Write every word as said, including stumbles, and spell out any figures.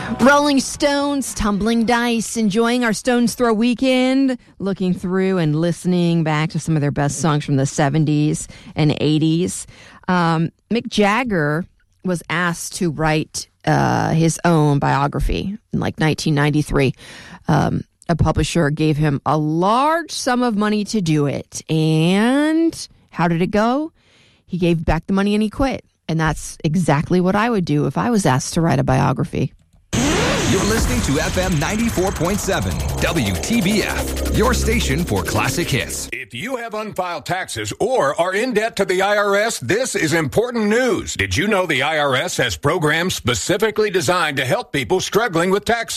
Rolling Stones, Tumbling Dice, enjoying our Stones Throw weekend, looking through and listening back to some of their best songs from the seventies and eighties. Um, Mick Jagger was asked to write uh, his own biography in like nineteen ninety-three. Um, a publisher gave him a large sum of money to do it. And how did it go? He gave back the money and he quit. And that's exactly what I would do if I was asked to write a biography. You're listening to F M ninety-four point seven, W T B F, your station for classic hits. If you have unfiled taxes or are in debt to the I R S, this is important news. Did you know the I R S has programs specifically designed to help people struggling with tax